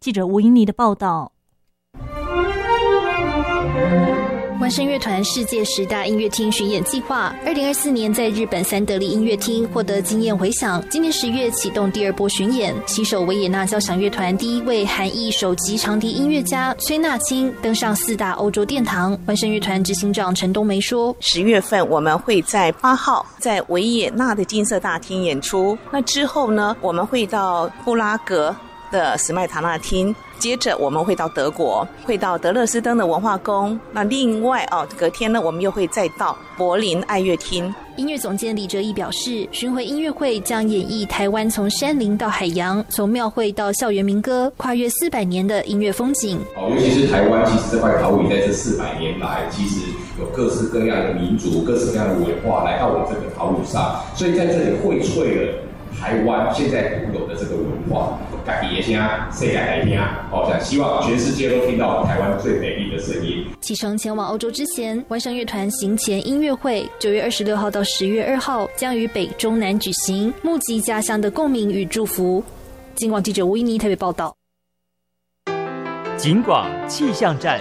记者吴英妮的报道。 万声乐团世界10大音乐厅巡演计划2024年在日本三得利音乐厅获得惊艳回响，今年10月启动第2波巡演，携手维也纳交响乐团第1位韩裔首席长笛音乐家崔纳青登上4大欧洲殿堂。万声乐团执行长陈冬梅说 ，10月份我们会在8号在维也纳的金色大厅演出，那之后呢，我们会到布拉格的史麦塔纳厅，接着我们会到德国，会到德勒斯登的文化宫，那另外隔天呢，我们又会再到柏林爱乐厅。 音乐总监李哲毅表示，巡回音乐会将演绎台湾从山林到海洋，从庙会到校园民歌，跨越400年的音乐风景。 尤其是台湾，其实这块岛屿在这400年来，其实有各式各样的民族、各式各样的文化来到我们这个岛屿上，所以在这里荟萃了台湾现在独有的这个文化，自己的声，世界来听，想希望全世界都听到台湾最美丽的声音。 启程前往欧洲之前，万声乐团行前音乐会9月26号到10月2号将于北中南举行，募集家乡的共鸣与祝福。警广记者吴依妮台北报道。 警广气象站。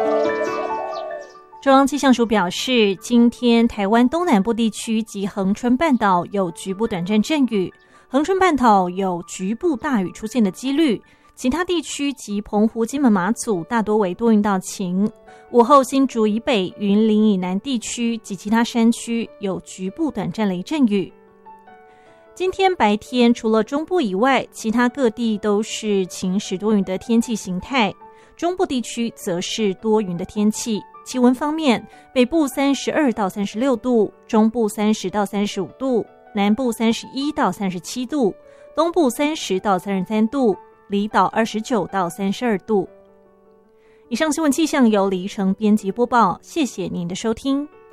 中央气象署表示，今天台湾东南部地区及恒春半岛有局部短暂阵雨，恒春半岛有局部大雨出现的几率，其他地区及澎湖、金门、马祖大多为多云到晴。午后新竹以北、云林以南地区及其他山区有局部短暂雷阵雨。今天白天除了中部以外，其他各地都是晴时多云的天气形态，中部地区则是多云的天气。气温方面，北部32到36度，中部30到35度，南部31到37度，东部30到33度，离岛29到32度。以上新闻气象由李依晨编辑播报，谢谢您的收听。